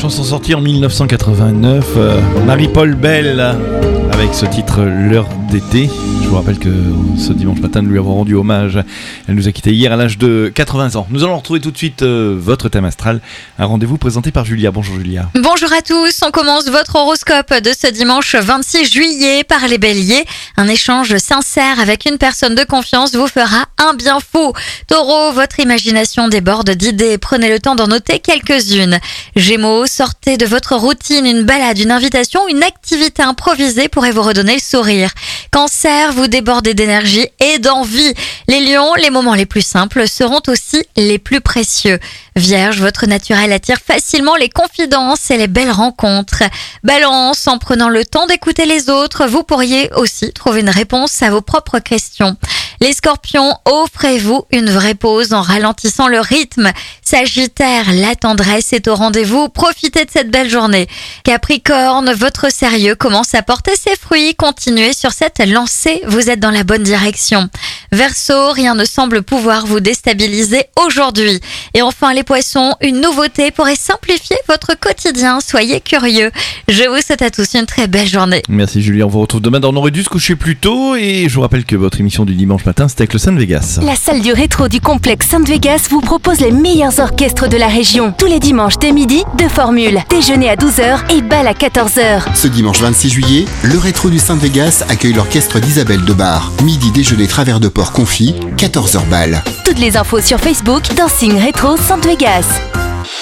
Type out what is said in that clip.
chanson sortie en 1989, Marie-Paul Bell, avec ce titre L'heure d'été. Je vous rappelle que ce dimanche matin, nous lui avons rendu hommage. Elle nous a quittés hier à l'âge de 80 ans. Nous allons retrouver tout de suite votre thème astral. Un rendez-vous présenté par Julia. Bonjour Julia. Bonjour à tous, on commence votre horoscope de ce dimanche 26 juillet par les béliers. Un échange sincère avec une personne de confiance vous fera un bien fou. Taureau, votre imagination déborde d'idées. Prenez le temps d'en noter quelques-unes. Gémeaux, sortez de votre routine, une balade, une invitation, une activité improvisée pourrait vous redonner le sourire. Cancer, vous débordez d'énergie et d'envie. Les lions, les moments les plus simples seront aussi les plus précieux. Vierge, votre naturel attire facilement les confidences et les belles rencontres. Balance, en prenant le temps d'écouter les autres, vous pourriez aussi trouver une réponse à vos propres questions. Les scorpions, offrez-vous une vraie pause en ralentissant le rythme. Sagittaire, la tendresse est au rendez-vous, profitez de cette belle journée. Capricorne, votre sérieux commence à porter ses fruits, continuez sur cette lancée, vous êtes dans la bonne direction. Verseau, rien ne semble pouvoir vous déstabiliser aujourd'hui. Et enfin les poissons, une nouveauté pourrait simplifier votre quotidien, soyez curieux. Je vous souhaite à tous une très belle journée. Merci Julia, on vous retrouve demain dans On aurait dû se coucher plus tôt et je vous rappelle que votre émission du dimanche matin c'était avec le Sun Vegas. La salle du rétro du complexe Sun Vegas vous propose les meilleurs orchestres de la région. Tous les dimanches dès midi, 2 formules, déjeuner à 12h et bal à 14h. Ce dimanche 26 juillet, le rétro du Sun Vegas accueille l'orchestre d'Isabelle Debar. Midi déjeuner travers de porc confit, 14h bal. Toutes les infos sur Facebook, Dancing Rétro Sun Vegas.